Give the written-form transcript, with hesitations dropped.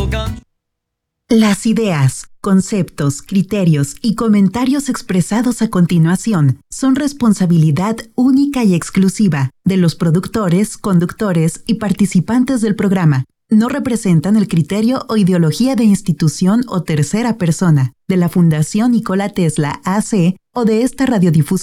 Las ideas, conceptos, criterios y comentarios expresados a continuación son responsabilidad única y exclusiva de los productores, conductores y participantes del programa. No representan el criterio o ideología de institución o tercera persona, de la Fundación Nikola Tesla AC o de esta radiodifusora.